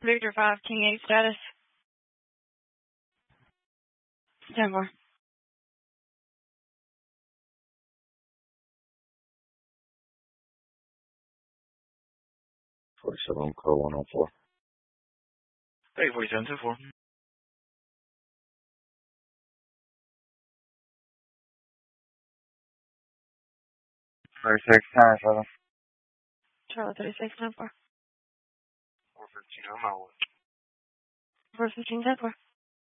Victor 5, King 8 status. 10-4. 47 call 104. Hey, 47 2-4. 36 10-7. Charlie 36, 10-4. 415 on my way. 415, 10-4.